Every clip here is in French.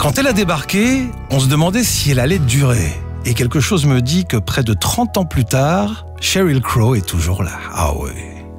Quand elle a débarqué, on se demandait si elle allait durer. Et quelque chose me dit que près de 30 ans plus tard, Sheryl Crow est toujours là. Ah ouais.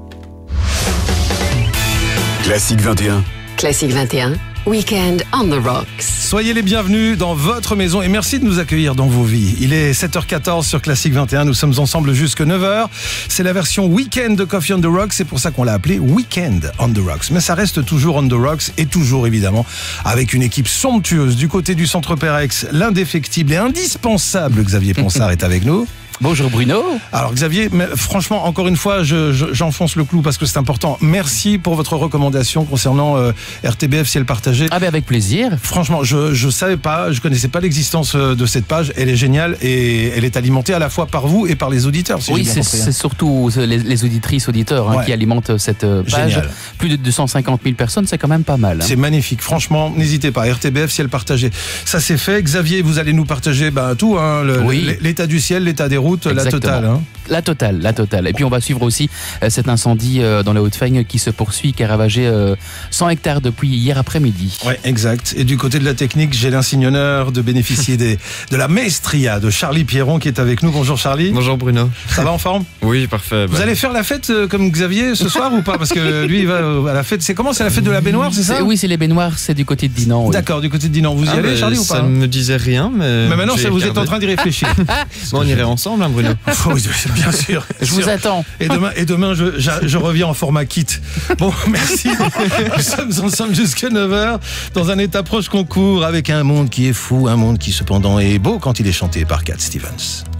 Classique 21. Classique 21, Weekend on the Rocks. Soyez les bienvenus dans votre maison et merci de nous accueillir dans vos vies. Il est 7h14 sur Classique 21, nous sommes ensemble jusque 9h. C'est la version Weekend de Coffee on the Rocks, c'est pour ça qu'on l'a appelé Weekend on the Rocks. Mais ça reste toujours on the rocks et toujours évidemment avec une équipe somptueuse du côté du Centre Perex, l'indéfectible et indispensable Xavier Ponsard est avec nous. Bonjour Bruno. Alors Xavier, franchement, encore une fois, j'enfonce le clou parce que c'est important. Merci pour votre recommandation concernant RTBF Ciel Partagé. Ah ben avec plaisir. Franchement, je savais pas, je connaissais pas l'existence de cette page. Elle est géniale et elle est alimentée à la fois par vous et par les auditeurs. Si oui, j'ai bien compris. c'est surtout les auditrices, auditeurs Ouais. qui alimentent cette page. Génial. Plus de 250 000 personnes, c'est quand même pas mal. C'est magnifique, franchement, n'hésitez pas. RTBF Ciel Partagé. Ça c'est fait. Xavier, vous allez nous partager tout, hein, Oui. l'état du ciel, l'état des routes, la Exactement. totale. Hein. La totale. Et puis on va suivre aussi cet incendie dans les Hauts-de-Fagne qui se poursuit, qui a ravagé 100 hectares depuis hier après-midi. Ouais, exact. Et du côté de la technique, j'ai l'insigne honneur de bénéficier de la maestria de Charlie Pierron qui est avec nous. Bonjour Charlie. Bonjour Bruno. Ça va en forme? Oui, parfait. Vous allez faire la fête comme Xavier ce soir ou pas? Parce que lui, il va à la fête. C'est comment? C'est la fête de la baignoire, c'est ça? Oui, c'est les baignoires, c'est du côté de Dinan. Oui. D'accord, du côté de Dinan. Vous y allez, Charlie, ou pas? Ça ne me disait rien, mais... Mais maintenant, j'ai vous êtes regardé. en train d'y réfléchir. Bon, on irait ensemble, hein, Bruno. Oui, bien sûr. Je vous attends. Et demain je reviens en format kit. Bon, merci. Nous sommes ensemble jusqu'à 9h dans un état proche concours avec un monde qui est fou, un monde qui cependant est beau quand il est chanté par Cat Stevens.